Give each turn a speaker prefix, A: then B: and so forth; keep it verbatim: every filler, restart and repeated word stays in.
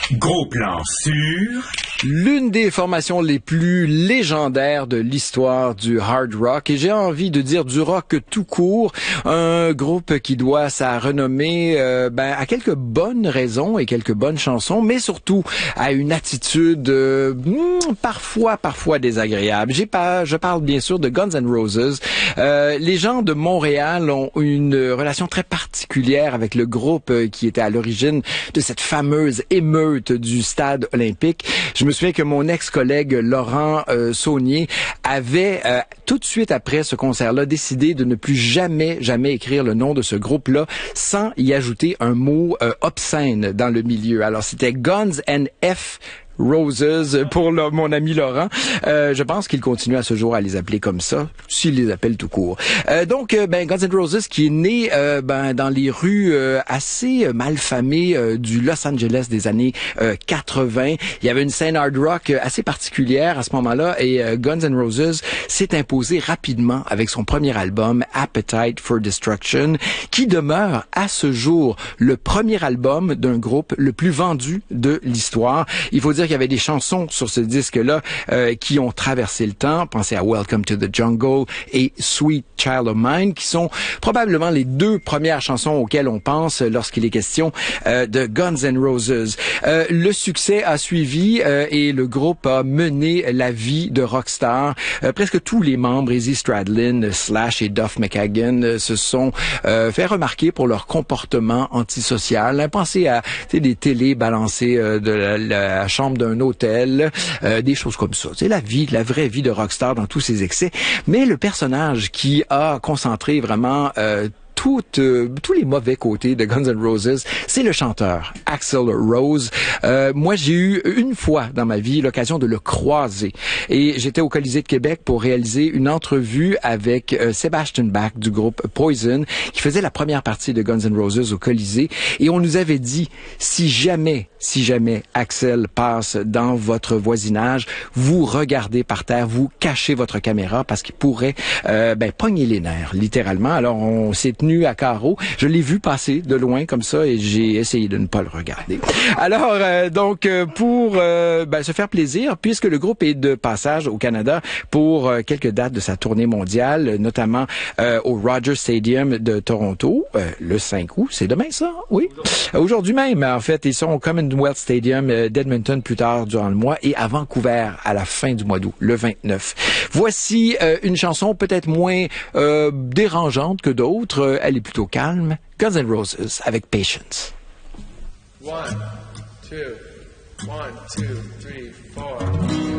A: Gros plan sur...
B: L'une des formations les plus légendaires de l'histoire du hard rock, et j'ai envie de dire du rock tout court, un groupe qui doit sa renommée euh, ben, à quelques bonnes raisons et quelques bonnes chansons, mais surtout à une attitude euh, parfois, parfois désagréable. J'ai pas, je parle bien sûr de Guns N' Roses. Euh, les gens de Montréal ont une relation très particulière avec le groupe qui était à l'origine de cette fameuse émeute du stade olympique. Je me souviens que mon ex-collègue Laurent euh, Saunier avait euh, tout de suite après ce concert-là décidé de ne plus jamais, jamais écrire le nom de ce groupe-là sans y ajouter un mot euh, obscène dans le milieu. Alors c'était Guns N' F Roses pour le, mon ami Laurent. Euh, je pense qu'il continue à ce jour à les appeler comme ça, s'il les appelle tout court. Euh, donc, euh, ben, Guns N' Roses qui est né euh, ben, dans les rues euh, assez malfamées euh, du Los Angeles des années euh, quatre-vingts. Il y avait une scène hard rock assez particulière à ce moment-là et euh, Guns N' Roses s'est imposé rapidement avec son premier album Appetite for Destruction, qui demeure à ce jour le premier album d'un groupe le plus vendu de l'histoire. Il faut dire qu'il y avait des chansons sur ce disque-là euh, qui ont traversé le temps. Pensez à Welcome to the Jungle et Sweet Child of Mine, qui sont probablement les deux premières chansons auxquelles on pense lorsqu'il est question euh, de Guns N' Roses. Euh, le succès a suivi euh, et le groupe a mené la vie de rockstar. Euh, presque tous les membres, Izzy Stradlin, Slash et Duff McKagan, euh, se sont euh, fait remarquer pour leur comportement antisocial. Pensez à des télés balancées euh, de la, la chambre d'un hôtel, euh, des choses comme ça. C'est la vie, la vraie vie de rockstar dans tous ses excès. Mais le personnage qui a concentré vraiment euh, Toutes, euh, tous les mauvais côtés de Guns N' Roses, c'est le chanteur Axl Rose. Euh, moi, j'ai eu une fois dans ma vie l'occasion de le croiser. Et j'étais au Colisée de Québec pour réaliser une entrevue avec euh, Sebastian Bach du groupe Poison, qui faisait la première partie de Guns N' Roses au Colisée. Et on nous avait dit, si jamais, si jamais Axl passe dans votre voisinage, vous regardez par terre, vous cachez votre caméra parce qu'il pourrait euh, ben, pogner les nerfs, littéralement. Alors, on s'est tenu à carreau. Je l'ai vu passer de loin comme ça et j'ai essayé de ne pas le regarder. Alors, euh, donc, euh, pour euh, ben, se faire plaisir, puisque le groupe est de passage au Canada pour euh, quelques dates de sa tournée mondiale, notamment euh, au Rogers Stadium de Toronto, euh, le cinq août. C'est demain, ça? Oui. Aujourd'hui même, en fait, ils sont au Commonwealth Stadium euh, d'Edmonton plus tard durant le mois et à Vancouver à la fin du mois d'août, le vingt-neuf. Voici euh, une chanson peut-être moins euh, dérangeante que d'autres. Elle est plutôt calme. Guns N' Roses avec Patience.
C: One, two, one, two, three, four.